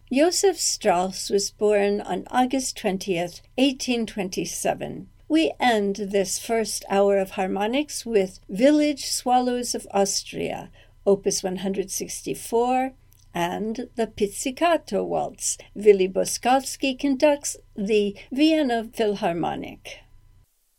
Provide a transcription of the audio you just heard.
Joseph Strauss was born on August 20th, 1827. We end this first hour of harmonics with Village Swallows of Austria, Opus 164, and the Pizzicato Waltz. Willy Boskovsky conducts the Vienna Philharmonic.